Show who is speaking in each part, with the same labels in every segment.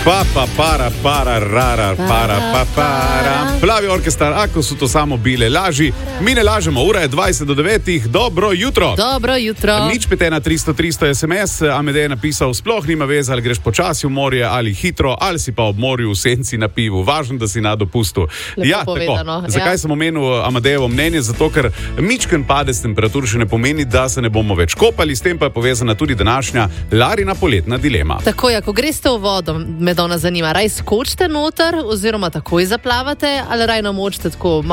Speaker 1: Plavi orkestar, ako so to samo bile laži. Mi ne lažemo, ura je 20 do 9. Dobro jutro.
Speaker 2: Dobro jutro.
Speaker 1: Nič 51300 SMS, Amedej je napisal, sploh nima veze, ali greš počasi v morje ali hitro, ali si pa ob morju v senci na pivu. Važno, da si na dopustu.
Speaker 2: Lepo povedano.
Speaker 1: Tako. Zakaj sem omenil Amadejevo mnenje? Zato, ker mičken padec temperatur še ne pomeni, da se ne bomo več kopali, s tem pa je povezana tudi današnja Larina poletna dilema.
Speaker 2: Tako je, ko greste v vodo, me dona zanima, raj skočite noter oziroma takoj zaplavate, ali raj namočite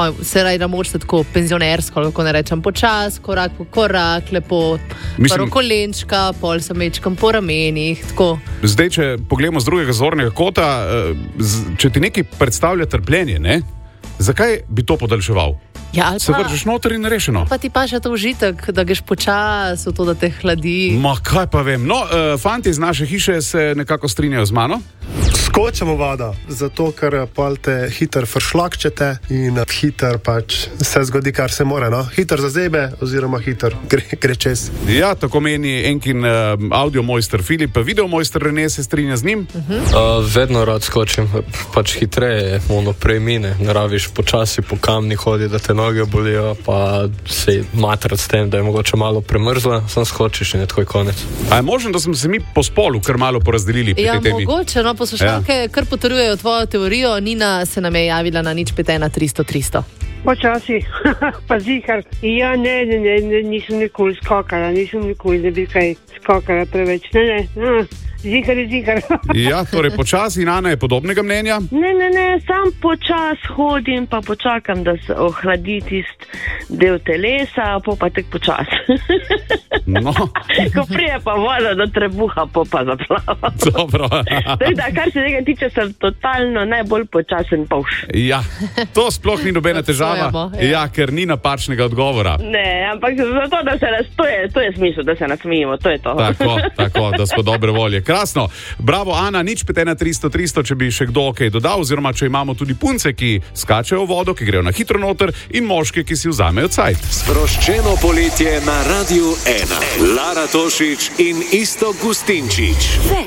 Speaker 2: tako penzionersko, lahko ne rečem počas, korak po korak, lepo, prvo kolenčka, pol se mečkam po ramenih, tako.
Speaker 1: Zdaj, če pogledamo z drugega zornega kota, če ti nekaj predstavlja trpljenje, ne? Zakaj bi to podaljševal?
Speaker 2: Ja,
Speaker 1: se vržeš noter in rešeno.
Speaker 2: Pa ti pa še to užitek, da greš počas, v to, da te hladi.
Speaker 1: Ma kaj pa vem. No, fanti iz naše hiše se nekako strinjajo z mano.
Speaker 3: Skočimo voda, zato ker pol te hiter fršlakčete in hiter pač se zgodi, kar se more, no? Hiter zazebe oziroma hiter gre čez.
Speaker 1: Ja, tako meni enkin audio mojster Filip, video mojster Rene se strinja z njim.
Speaker 4: Vedno rad skočim, pač hitreje, prej mine, ne rabiš počasi po kamni hodi, da te noge bolijo, pa se matrat s tem, da je mogoče malo premrzla, sam skočiš in je takoj konec.
Speaker 1: A je možno, da smo se mi po spolu kar malo porazdelili pri tej temi?
Speaker 2: Ja, mogoče, no, poslušalke kar potrjujejo tvojo teorijo. Nina se nam je javila na nič 51300.
Speaker 5: Počasi, pa zihar. Ja, ne, nisem nikoli skakala, ne bi kaj skakala preveč, ne. Zihar je zihar.
Speaker 1: Ja, torej počasi, in Ana je podobnega mnenja?
Speaker 6: Ne, sam počas hodim, pa počakam, da se ohladi tist del telesa, pa tek počas.
Speaker 1: No.
Speaker 6: Ko prije pa voda do trebuha, pa zaplava.
Speaker 1: Dobro.
Speaker 6: Da, kar se tega tiče, sem totalno najbolj počasen pavš.
Speaker 1: Ja, to sploh ni nobena težava. Ja, ker ni napačnega odgovora.
Speaker 6: Ne, ampak zato, da se to je smisel, da se nasmejimo, to je to.
Speaker 1: Tako, da smo dobre volje. Krasno. Bravo, Ana, nič 51300, če bi še kdo kaj dodal, oziroma če imamo tudi punce, ki skačejo v vodo, ki grejo na hitro noter, in moške, ki si vzamejo cajt.
Speaker 7: Sproščeno poletje na Radiu 1. Lara Tošić in Iztok Gustinčič.